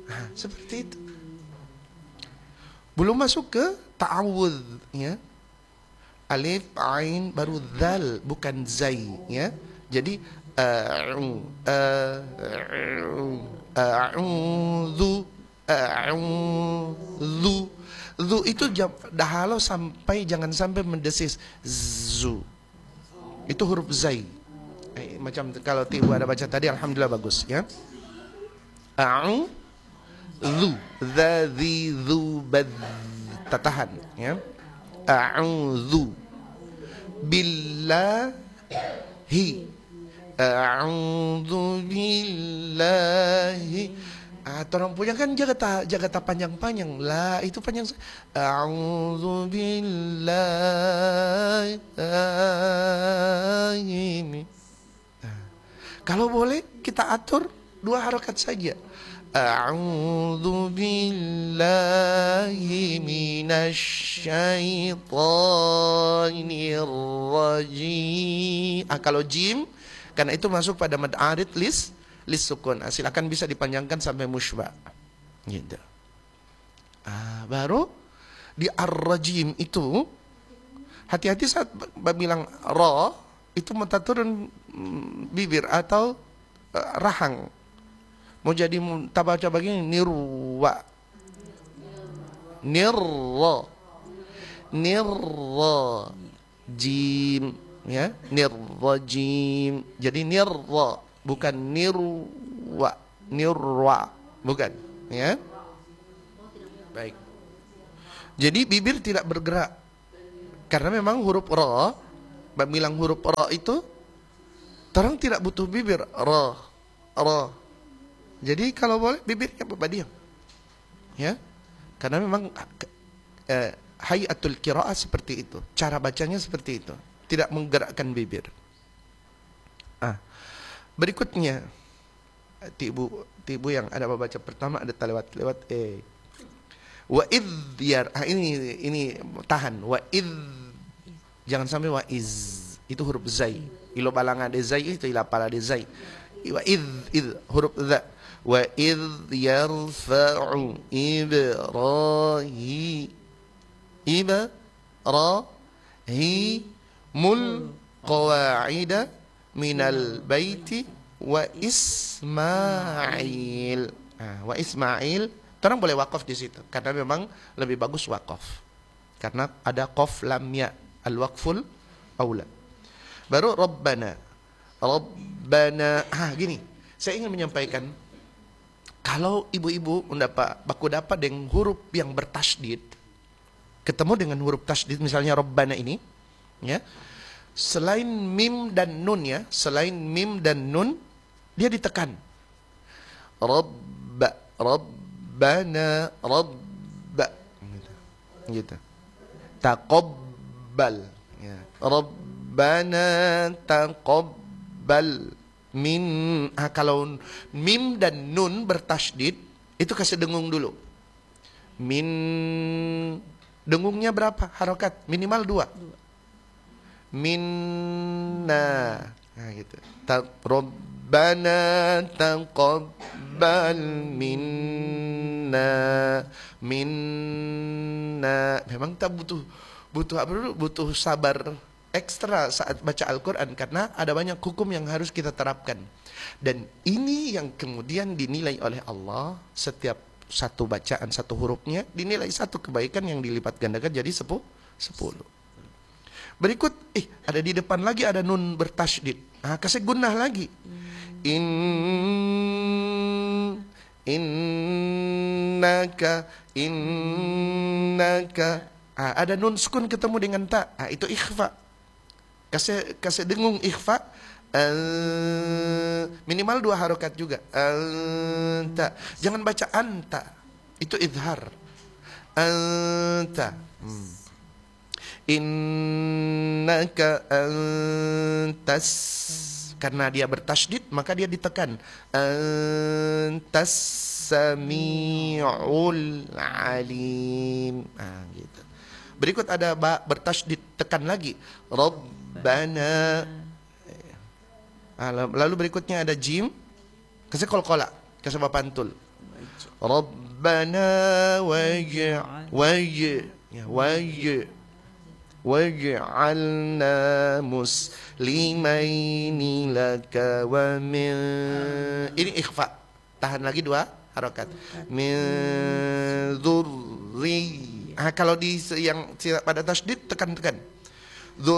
Nah, seperti itu. Belum masuk ke ta'awudz, ya. Alif, ain, baru dzal, bukan zai, ya. Jadi a'udzu, a'udzu. Zu itu dah halau sampai, jangan sampai mendesis zu. Itu huruf zai. Macam kalau Ibu ada baca tadi, alhamdulillah bagus, ya. A'u zu, dza, zi, zu, bad, tatahan, ya. A'udzu billahi, a'udzu billahi. Orang punya kan jaga panjang-panjang lah, itu panjang. A'udzu billahi. Kalau boleh kita atur 2 harokat saja. A'udzu billahi minasyaitonir rajim. Kalau jim, karena itu masuk pada mad arid lis sukun. Silakan bisa dipanjangkan sampai musyba. Gitu. Baru di ar-rajim itu hati-hati saat bilang ra, itu mata turun bibir atau rahang. Mau jadi baca begini, nirwa, nirra, nirra, jim, ya, nirrajim. Jadi nirra, bukan nirwa, nirwa, bukan, ya. Baik. Jadi bibir tidak bergerak, karena memang huruf ra, bilang huruf ra itu, orang tidak butuh bibir, ra, ra. Jadi kalau boleh bibirnya berdiam, ya, karena memang hayatul qiraah seperti itu, cara bacanya seperti itu, tidak menggerakkan bibir. Berikutnya, tibu yang ada baca pertama ada lewat wa idh yar, ini tahan, wa idh, jangan sampai wa iz, itu huruf zai, ilo balanga de zai itu ila pala de zai, wa idh huruf za. Wa idh yarfa'u Ibrahimul qawa'ida minal baiti wa Ismail. Wa Ismail, orang boleh wakaf di situ karena memang lebih bagus wakaf. Karena ada qaf lam ya, al-waqful aula. Baru Rabbana. Gini, saya ingin menyampaikan, kalau ibu-ibu baku dapat dengan huruf yang bertasydid, ketemu dengan huruf tasydid, misalnya Rabbana ini, ya, selain mim dan nun, ya, selain mim dan nun, dia ditekan. Rabbana, Rabba, gitu. Taqabbal, ya. Rabbana taqabbal kalau mim dan nun bertasydid, itu kasih dengung dulu. Min, dengungnya berapa harokat? Minimal 2. Minna, gitu. Rabbana taqabbal minna. Memang kita butuh sabar ekstra saat baca Al-Quran, karena ada banyak hukum yang harus kita terapkan. Dan ini yang kemudian dinilai oleh Allah, setiap satu bacaan, satu hurufnya dinilai 1 kebaikan yang dilipat gandakan jadi 10. Berikut, ada di depan lagi ada nun bertasydid. Kasih gunnah lagi. Innaka. Ada nun sukun ketemu dengan ta. Itu ikhfa. Kasih dengung ikhfa, minimal 2 harokat juga. Anta, jangan baca anta, itu idhar. Anta, innaka antas, karena dia bertasydid maka dia ditekan. Antas sami'ul alim. Gitu. Berikut ada ba bertasydid, tekan lagi. Rabbana. Lalu berikutnya ada jim, kasih qalqalah, kasih bapantul. Rabbana waj'alna muslimaini laka wa min. Ini ikhfa. Tahan lagi 2 harokat. Min dzurri. Kalau di yang pada tasydid tekan-tekan.